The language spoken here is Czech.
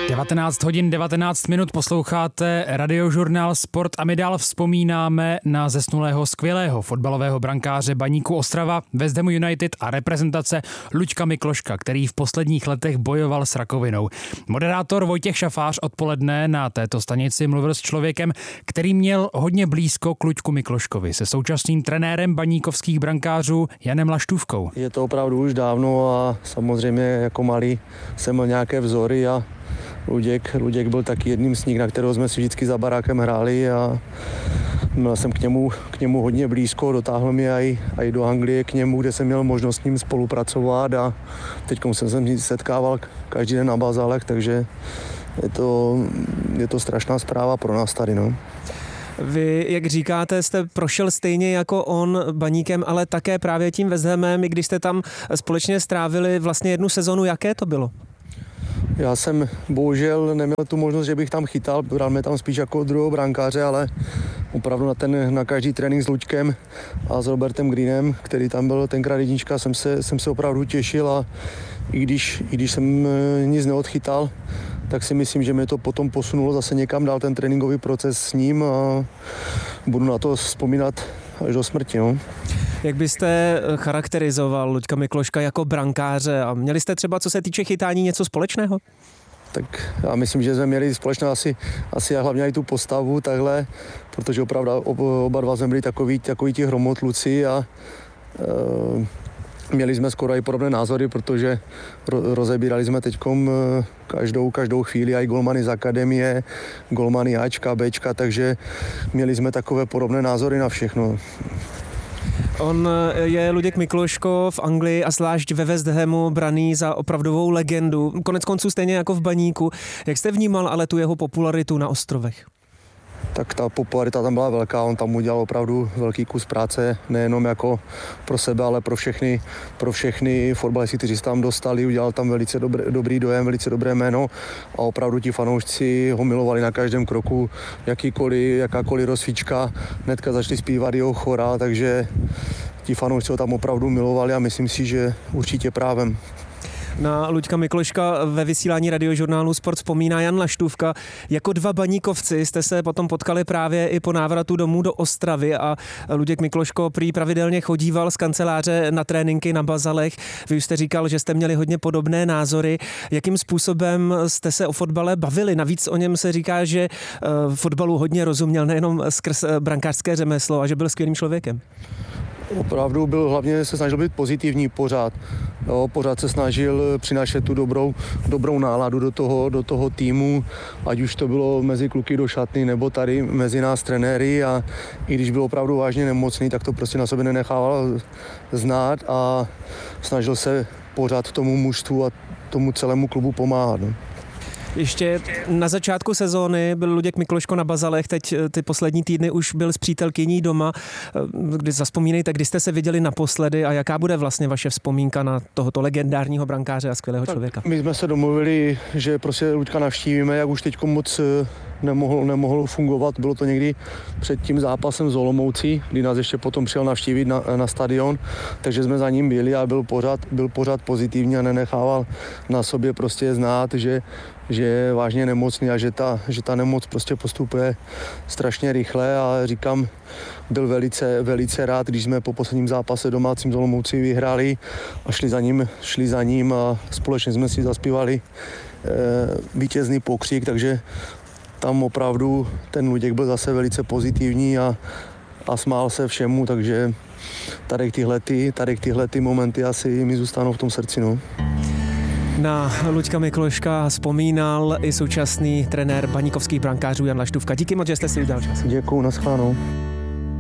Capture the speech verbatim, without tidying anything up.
devatenáct hodin devatenáct minut posloucháte Radiožurnál Sport a my dál vzpomínáme na zesnulého skvělého fotbalového brankáře Baníku Ostrava, West Hamu United a reprezentace Luďka Mikloška, který v posledních letech bojoval s rakovinou. Moderátor Vojtěch Šafář odpoledne na této stanici mluvil s člověkem, který měl hodně blízko k Luďku Mikloškovi, se současným trenérem baníkovských brankářů Janem Laštůvkou. Je to opravdu už dávno a samozřejmě jako malý jsem měl nějaké vzory a Luděk, Luděk byl taky jedním z nich, na kterého jsme si vždycky za barákem hráli a měl jsem k němu, k němu hodně blízko, dotáhl mě i, i do Anglie k němu, kde jsem měl možnost s ním spolupracovat a teď jsem se s ním setkával každý den na bazálech, takže je to, je to strašná zpráva pro nás tady. No. Vy, jak říkáte, jste prošel stejně jako on Baníkem, ale také právě tím West Hamem, i když jste tam společně strávili vlastně jednu sezonu, jaké to bylo? Já jsem bohužel neměl tu možnost, že bych tam chytal, bral mě tam spíš jako druhého brankáře, ale opravdu na, ten, na každý trénink s Luďkem a s Robertem Greenem, který tam byl tenkrát jednička, jsem se, jsem se opravdu těšil a i když, i když jsem nic neodchytal, tak si myslím, že mě to potom posunulo zase někam dál ten tréninkový proces s ním a budu na to vzpomínat až do smrti. No. Jak byste charakterizoval Luďka Mikloška jako brankáře a měli jste třeba, co se týče chytání, něco společného? Tak já myslím, že jsme měli společně asi, asi a hlavně i tu postavu takhle, protože opravdu oba dva jsme byli takový, takový ti hromotluci a e, měli jsme skoro i podobné názory, protože ro, rozebírali jsme teďkom každou, každou chvíli i golmany z akademie, golmany Ačka, Bčka, takže měli jsme takové podobné názory na všechno. On je Luděk Mikloško v Anglii a zvlášť ve West Hamu braný za opravdovou legendu. Konec konců stejně jako v Baníku. Jak jste vnímal ale tu jeho popularitu na ostrovech? Tak ta popularita tam byla velká, on tam udělal opravdu velký kus práce, nejenom jako pro sebe, ale pro všechny, pro všechny fotbalisty, kteří se tam dostali, udělal tam velice dobrý, dobrý dojem, velice dobré jméno a opravdu ti fanoušci ho milovali na každém kroku, jakýkoliv, jakákoliv rozsvíčka, hnedka začali zpívat jeho chora, takže ti fanoušci ho tam opravdu milovali a myslím si, že určitě právem. Na Luďka Mikloška ve vysílání Radiožurnálu Sport vzpomíná Jan Laštůvka. Jako dva baníkovci jste se potom potkali právě i po návratu domů do Ostravy a Luděk Mikloško prý pravidelně chodíval z kanceláře na tréninky na bazalech. Vy už jste říkal, že jste měli hodně podobné názory. Jakým způsobem jste se o fotbale bavili? Navíc o něm se říká, že fotbalu hodně rozuměl, nejenom skrz brankářské řemeslo a že byl skvělým člověkem. Opravdu byl, hlavně se snažil být pozitivní pořád. Jo, pořád se snažil přinášet tu dobrou, dobrou náladu do toho, do toho týmu, ať už to bylo mezi kluky do šatny, nebo tady mezi nás trenéry a i když byl opravdu vážně nemocný, tak to prostě na sobě nenechával znát a snažil se pořád tomu mužstvu a tomu celému klubu pomáhat. No. Ještě na začátku sezóny byl Luděk Mikloško na bazalech, teď ty poslední týdny už byl s přítelkyní doma. Kdy zazpomínejte, kdy jste se viděli naposledy a jaká bude vlastně vaše vzpomínka na tohoto legendárního brankáře a skvělého tak člověka? My jsme se domluvili, že prostě Luďka navštívíme, jak už teď moc nemohl, nemohl fungovat. Bylo to někdy před tím zápasem z Olomoucí, kdy nás ještě potom přijel navštívit na, na stadion, takže jsme za ním byli a byl pořád, byl pořád pozitivní a nenechával na sobě prostě znát, že že je vážně nemocný a že ta, že ta nemoc prostě postupuje strašně rychle a říkám, byl velice, velice rád, když jsme po posledním zápase domácím z Olomoucí vyhráli a šli za ním, šli za ním a společně jsme si zaspívali e, vítězný pokřik, takže tam opravdu ten Luděk byl zase velice pozitivní a, a smál se všemu, takže tady tyhle, tady tyhle momenty asi mi zůstanou v tom srdci. No. Na Luďka Mikloška vzpomínal i současný trenér baníkovských brankářů Jan Laštůvka. Díky moc, že jste si udělal čas. Děkuju, naschledanou.